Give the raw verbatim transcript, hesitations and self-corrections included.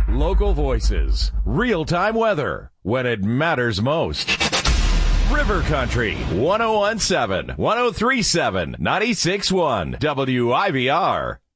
Local voices, real-time weather, when it matters most. River Country, one oh one point seven, one oh three point seven, ninety-six point one, W I B R.